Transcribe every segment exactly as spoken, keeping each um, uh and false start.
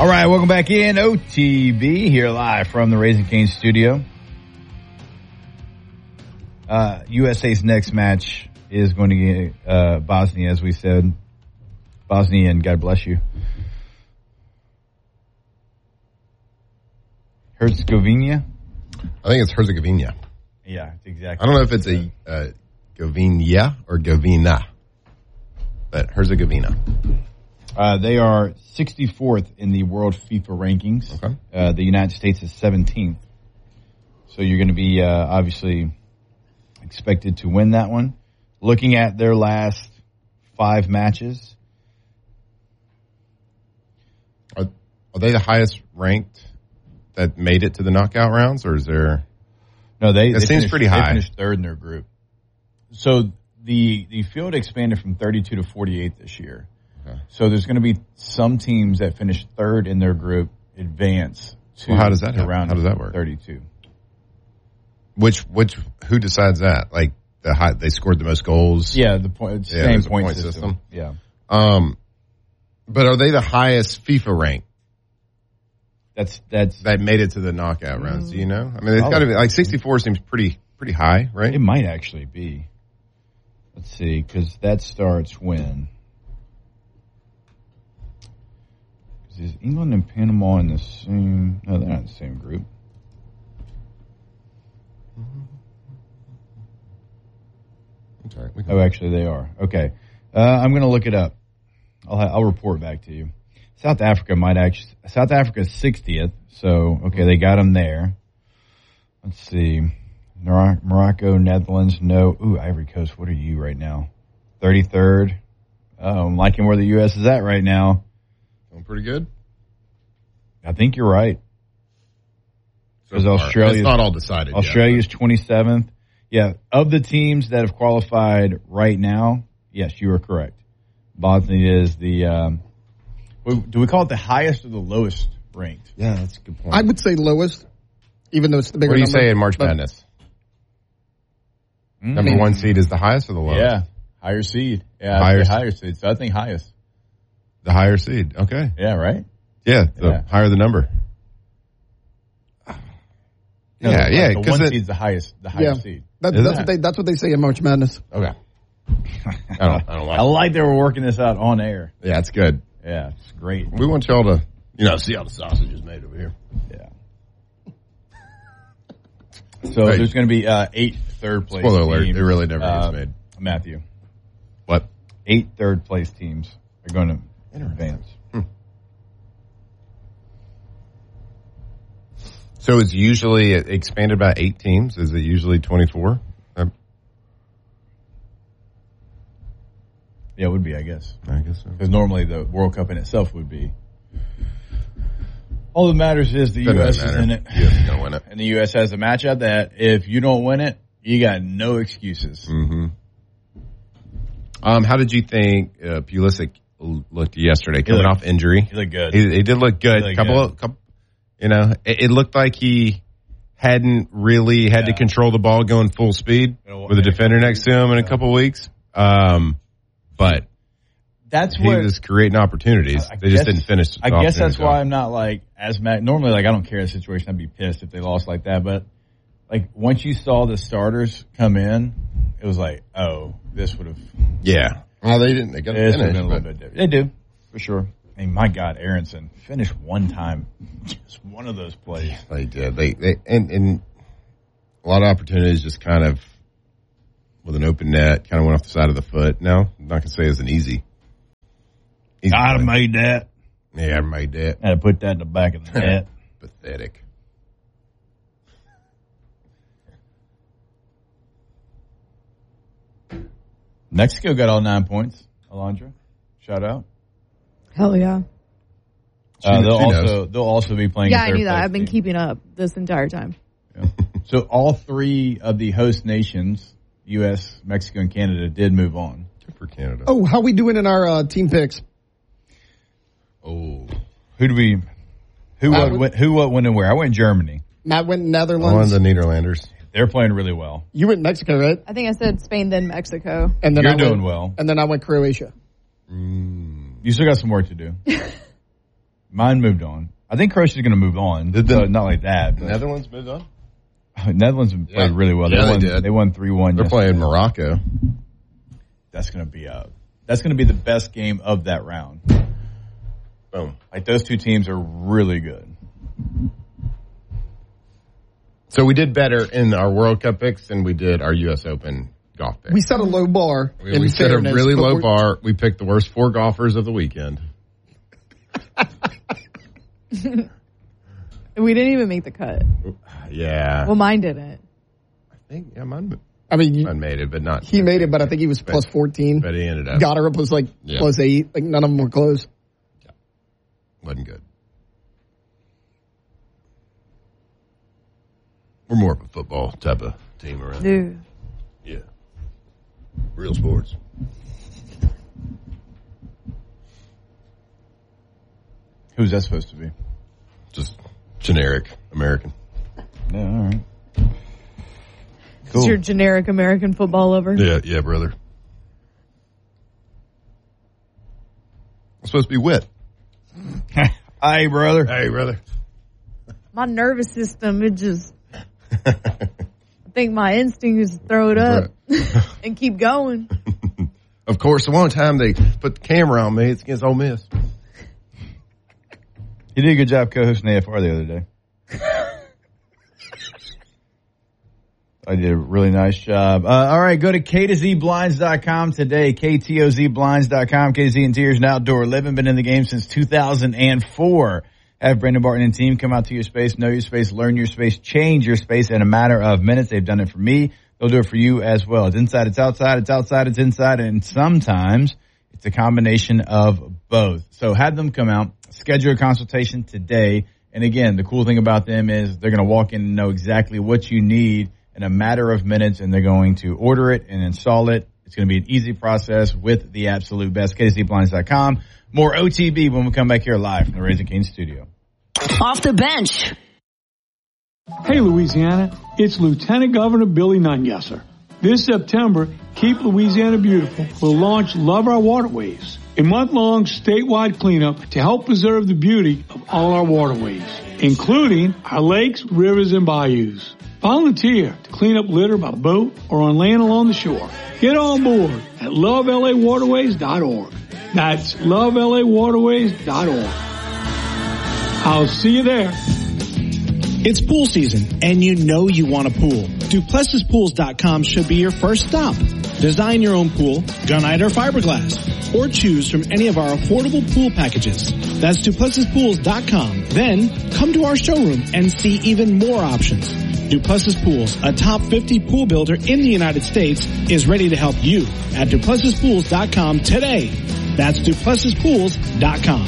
All right, welcome back in. O T B here live from the Raising Cane's studio. Uh, U S A's next match is going to get uh, Bosnia, as we said. Bosnia, and God bless you. Herzegovina? I think it's Herzegovina. Yeah, exactly. I don't know if it's a uh, Govina or Govina, but Herzegovina. Uh, they are sixty-fourth in the world FIFA rankings. Okay. Uh, the United States is seventeenth. So you're going to be uh, obviously expected to win that one. Looking at their last five matches. Are, are they the highest ranked that made it to the knockout rounds, or is there? No, they. It they seems finished, pretty they high. They finished third in their group. So the the field expanded from thirty-two to forty-eight this year. Okay. So there's going to be some teams that finish third in their group advance to Well, how does that the happen? round How does of that work? thirty-two. Which which who decides that? Like the high, they scored the most goals. Yeah, the point Yeah, same there's a point, point system. system. Yeah. Um, but are they the highest FIFA rank That's that's that made it to the knockout rounds? Do you know? I mean, it's Oh. got to be like sixty-four seems pretty pretty high, right? it might actually be. Let's see, because that starts when? Is England and Panama in the same? No, they're not in the same group. I'm sorry. We can- Oh, actually, they are. Okay, uh, I'm going to look it up. I'll ha- I'll report back to you. South Africa might actually. South Africa's sixtieth, so okay, they got them there. Let's see, Mor- Morocco, Netherlands, no. Ooh, Ivory Coast. What are you right now? thirty-third. Oh, I'm liking where the U S is at right now. Doing pretty good. I think you're right. So Because far. Australia, It's not all decided. Australia's twenty-seventh. Yeah, of the teams that have qualified right now, yes, you are correct. Bosnia is the. Um, do we call it the highest or the lowest ranked? Yeah, that's a good point. I would say lowest, even though it's the bigger What do you number. say in March But Madness? Mm. Number one seed is the highest or the lowest? Yeah, higher seed. Yeah, Higher higher, seed. higher seed. So I think highest. The higher seed. Okay. Yeah, right. Yeah, the Yeah. higher the number. No, yeah, like yeah. The Because one it, seed's the highest. The Yeah, highest seed. that, Is that's it? what they that's what they say in March Madness. okay. I don't. I don't like. I like they were working this out on air. Yeah, it's good. Yeah, it's great. We want y'all to, you know, see how the sausage is made over here. Yeah. So Right. there's going to be uh, eight third place. Spoiler alert, teams. it really never gets Uh, made. Matthew, What? eight third place teams are going to advance. So it's usually expanded by eight teams. Is it usually twenty-four? Um, Yeah, it would be, I guess. I guess so. Because normally the World Cup in itself would be. All that matters is the Doesn't U S matter. is in it. U S is gonna win it. And the U S has a matchup that if you don't win it, you got no excuses. Mm-hmm. Um, how did you think uh, Pulisic l- looked yesterday? Coming looked- off injury, He looked good. he, he did look good. He looked couple good. of, couple, you know, it, it looked like he hadn't really had to Yeah. control the ball going full speed It'll- with a defender next to him in a couple of weeks. Um, but That's he what was creating opportunities. I they just guess- didn't finish. the I guess that's opportunities why off. I'm not like as mad. Normally, like I don't care the situation. I'd be pissed if they lost like that. But like once you saw the starters come in, it was like, oh, this would have. Yeah. Well, they didn't. They got to This would have finish. been a little but- bit different. They do for sure. I mean, my God, Aronson finished one time, just one of those plays. They did. They, they and, and a lot of opportunities just kind of with an open net, kind of went off the side of the foot. No, I'm not gonna say it was an easy. easy I'd have play. made that. Yeah, I made that. I'd have put that in the back of the net. Pathetic. Mexico got all nine points. Alondra, shout out. Hell yeah. Uh, She- they'll she also knows. they'll also be playing. Yeah, a I third knew that. place I've been team. keeping up this entire time. Yeah. So all three of the host nations, U S, Mexico, and Canada, did move on. Good for Canada. Oh, how we doing in our uh, team picks? Oh, Who do we? Who I what? would- went- Who what? When and where? I went Germany. Matt went one of Netherlands. the Netherlanders. They're playing really well. You went Mexico, right? I think I said Spain, then Mexico. And then You're I went, doing well. And then I went Croatia. You still got some work to do. Mine moved on. I think Croatia's going to move on. Did the- so not like that. The But Netherlands moved on? Netherlands played Yeah. really well. They Yeah, they won. did. They won three one. They're playing Morocco. That's going to be a. That's going to be the best game of that round. Boom. Like those two teams are really good. So we did better in our World Cup picks than we did our U S Open golf picks. We set a low bar. We, in we set a fairness, really but low we're- bar. We picked the worst four golfers of the weekend. We didn't even make the cut. Yeah. Well, mine didn't. I think, yeah, mine, I mean, you- mine made it, but not. he made it, but I think he was plus fourteen. But he ended up. Goddard was like Yeah. plus eight. Like none of them were close. Wasn't good. We're more of a football type of team around. Dude. Yeah. Real sports. Who's that supposed to be? Just generic American. Yeah, all right. Is your generic American football lover? Yeah, yeah, brother. I'm supposed to be wit. Hey, brother. Hey, brother. My nervous system, it just, I think my instinct is to throw it up and keep going. Of course, the one time they put the camera on me, it's against Ole Miss. You did a good job co-hosting A F R the other day. I did a really nice job. Uh, all right, go to K to Z Blinds dot com today. K T O Z Blinds dot com. K to Z Interiors and Outdoor Living. Been in the game since two thousand four. Have Brandon Barton and team come out to your space, know your space, learn your space, change your space in a matter of minutes. They've done it for me. They'll do it for you as well. It's inside, it's outside, it's outside, it's inside, and sometimes it's a combination of both. So have them come out, schedule a consultation today. And again, the cool thing about them is they're going to walk in and know exactly what you need in a matter of minutes, and they're going to order it and install it. It's going to be an easy process with the absolute best. K to Z Blinds dot com. More O T B when we come back here live from the Raising Cane's studio. Off the bench. Hey, Louisiana, it's Lieutenant Governor Billy Nungesser. This September, Keep Louisiana Beautiful will launch Love Our Waterways, a month-long statewide cleanup to help preserve the beauty of all our waterways, including our lakes, rivers, and bayous. Volunteer to clean up litter by boat or on land along the shore. Get on board at love L A waterways dot org. That's love L A waterways dot org. I'll see you there. It's pool season, and you know you want a pool. Duplessis Pools dot com should be your first stop. Design your own pool, gunite or fiberglass, or choose from any of our affordable pool packages. That's Duplessis Pools dot com. Then, come to our showroom and see even more options. Duplessis Pools, a top fifty pool builder in the United States, is ready to help you at Duplessis Pools dot com today. That's Duplessis Pools dot com.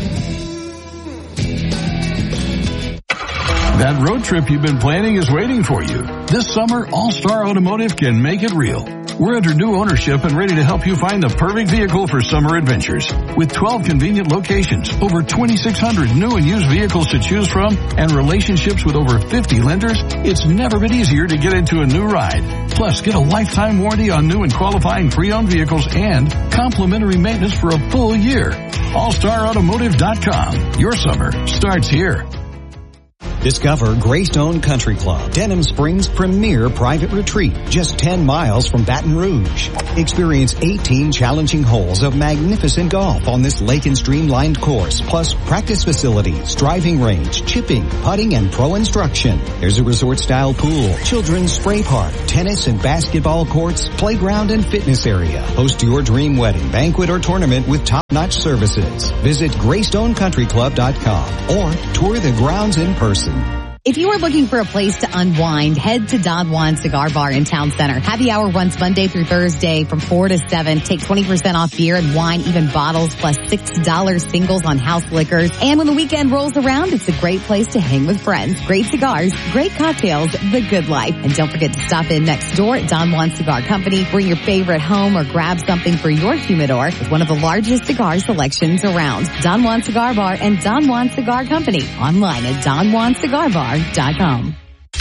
That road trip you've been planning is waiting for you. This summer, All-Star Automotive can make it real. We're under new ownership and ready to help you find the perfect vehicle for summer adventures. With twelve convenient locations, over twenty-six hundred new and used vehicles to choose from, and relationships with over fifty lenders, it's never been easier to get into a new ride. Plus, get a lifetime warranty on new and qualifying pre-owned vehicles and complimentary maintenance for a full year. All Star Automotive dot com. Your summer starts here. Discover Greystone Country Club, Denham Springs' premier private retreat, just ten miles from Baton Rouge. Experience eighteen challenging holes of magnificent golf on this lake and stream-lined course, plus practice facilities, driving range, chipping, putting, and pro instruction. There's a resort-style pool, children's spray park, tennis and basketball courts, playground and fitness area. Host your dream wedding, banquet, or tournament with top-notch services. Visit Greystone Country Club dot com or tour the grounds in person. If you are looking for a place to unwind, head to Don Juan Cigar Bar in Town Center. Happy hour runs Monday through Thursday from four to seven. Take twenty percent off beer and wine, even bottles, plus six dollars singles on house liquors. And when the weekend rolls around, it's a great place to hang with friends. Great cigars, great cocktails, the good life. And don't forget to stop in next door at Don Juan Cigar Company. Bring your favorite home or grab something for your humidor with one of the largest cigar selections around. Don Juan Cigar Bar and Don Juan Cigar Company. Online at Don Juan Cigar Bar dot com.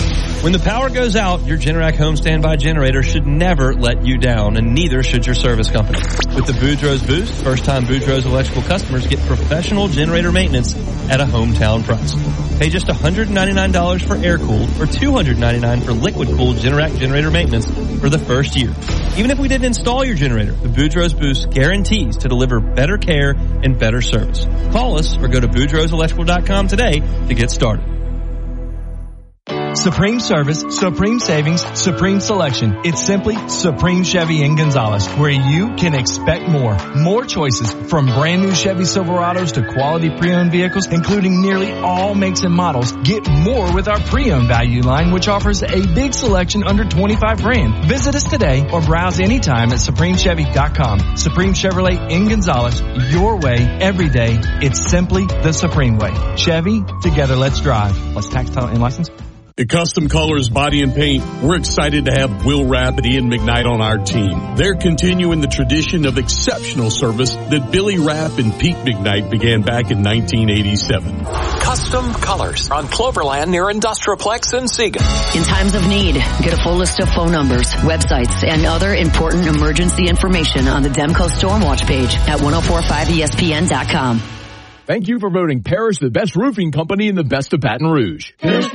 When the power goes out, your Generac home standby generator should never let you down, and neither should your service company. With the Boudreaux Boost, first-time Boudreaux electrical customers get professional generator maintenance at a hometown price. Pay just one hundred ninety-nine dollars for air-cooled or two hundred ninety-nine dollars for liquid-cooled Generac generator maintenance for the first year. Even if we didn't install your generator, the Boudreaux Boost guarantees to deliver better care and better service. Call us or go to boudreaux electrical dot com today to get started. Supreme service, supreme savings, supreme selection. It's simply Supreme Chevy in Gonzales, where you can expect more. More choices, from brand new Chevy Silverados to quality pre-owned vehicles, including nearly all makes and models. Get more with our pre-owned value line, which offers a big selection under twenty-five grand. Visit us today or browse anytime at supreme chevy dot com. Supreme Chevrolet in Gonzales, your way, every day. It's simply the Supreme way. Chevy, together let's drive. Plus tax, title, and license. At Custom Colors Body and Paint, we're excited to have Will Rapp and Ian McKnight on our team. They're continuing the tradition of exceptional service that Billy Rapp and Pete McKnight began back in nineteen eighty-seven. Custom Colors on Cloverland near Industrialplex in Siega. In times of need, get a full list of phone numbers, websites, and other important emergency information on the Demco Stormwatch page at ten forty-five E S P N dot com. Thank you for voting Parrish the best roofing company in the best of Baton Rouge.